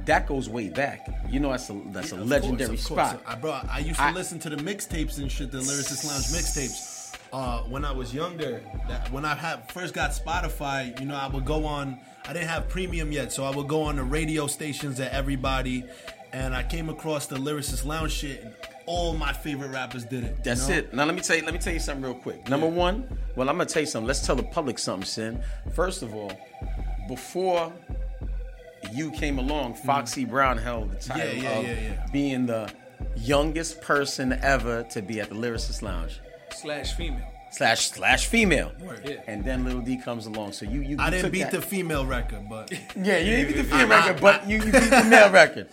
that goes way back. You know, that's a legendary spot. I used to listen to the mixtapes and shit, the Lyricist Lounge mixtapes. When I was younger, when I first got Spotify, you know, I would go on. I didn't have premium yet, so I would go on the radio stations at everybody, and I came across the Lyricist Lounge shit. And all my favorite rappers did it. That's it. Now let me tell you something real quick. Number one, well, I'm gonna tell you something. Let's tell the public something, Sin. First of all, before you came along, Foxy Brown held the title of being the youngest person ever to be at the Lyricist Lounge. /female. /female. Yeah. And then Lil D comes along. So you I didn't beat the female record, but yeah, you didn't beat the female record, but you beat the male record.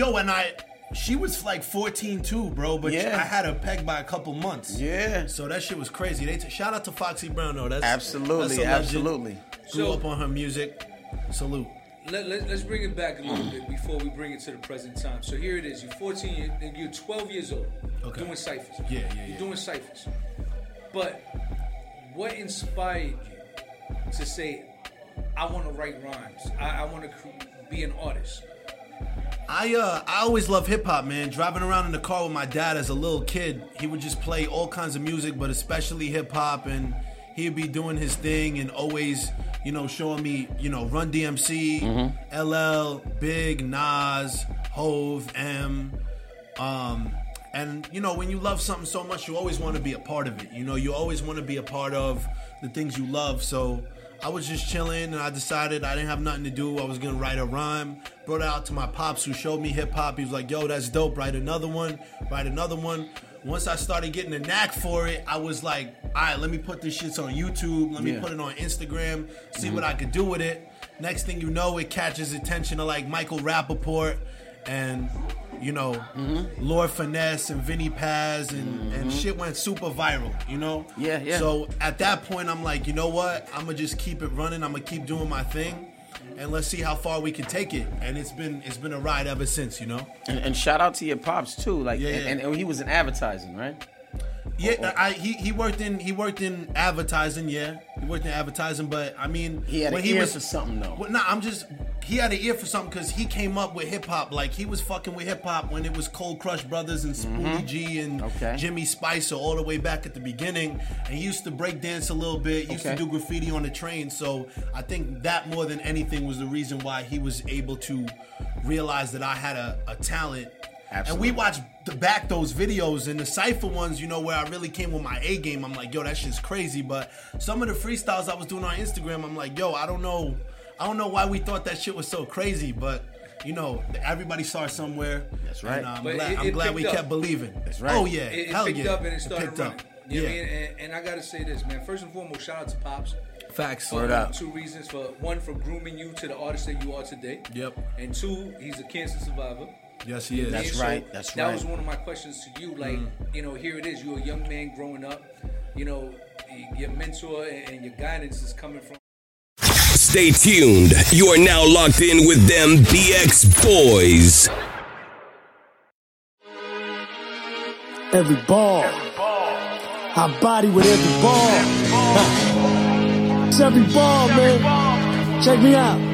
She was like 14 too, bro, but I had her pegged by a couple months. Yeah. So that shit was crazy. Shout out to Foxy Brown though. That's absolutely. Grew up on her music. Salute. Let's bring it back a little bit before we bring it to the present time. So here it is. You're 14. You're 12 years old. Okay. Doing ciphers. You're doing ciphers. But what inspired you to say, I want to write rhymes. I want to be an artist? I always loved hip hop, man. Driving around in the car with my dad as a little kid, he would just play all kinds of music, but especially hip hop, and he'd be doing his thing and always, you know, showing me, you know, Run DMC, LL, Big, Nas, Hove, M. And, you know, when you love something so much, you always want to be a part of it. You know, you always want to be a part of the things you love. So I was just chilling, and I decided I didn't have nothing to do. I was going to write a rhyme. Brought it out to my pops, who showed me hip-hop. He was like, yo, that's dope. Write another one. Once I started getting a knack for it, I was like, all right, let me put this shit on YouTube. Let me put it on Instagram, see what I could do with it. Next thing you know, it catches attention of like Michael Rappaport and, you know, Lord Finesse and Vinny Paz and shit went super viral, you know? Yeah. So at that point, I'm like, you know what? I'm going to just keep it running. I'm going to keep doing my thing. And let's see how far we can take it. And it's been a ride ever since, you know? And shout out to your pops, too. Like, and he was in advertising, right? Yeah, he worked in advertising. Yeah, he worked in advertising. But I mean, he had an ear for something though. Well, he had an ear for something because he came up with hip hop. Like he was fucking with hip hop when it was Cold Crush Brothers and Spoonie G and Jimmy Spicer all the way back at the beginning. And he used to break dance a little bit. He used to do graffiti on the train. So I think that more than anything was the reason why he was able to realize that I had a talent. Absolutely. And we watched back those videos and the cypher ones, you know, where I really came with my A game. I'm like, yo, that shit's crazy. But some of the freestyles I was doing on Instagram, I'm like, yo, I don't know why we thought that shit was so crazy, but you know, everybody starts somewhere. That's right. And I'm glad we kept believing. That's right. Oh yeah, it hell picked yeah. up and it started running. You know what I mean? And I gotta say this, man. First and foremost, shout out to Pops. Facts. Word up. 2 reasons. One, for grooming you to the artist that you are today. Yep. And 2, he's a cancer survivor. Yes, he is. That's right. That's right. That was one of my questions to you. Like, you know, here it is. You're a young man growing up. You know, your mentor and your guidance is coming from. Stay tuned. You are now locked in with them BX Boys. Every ball. I body with every ball. It's every ball, man. Check me out.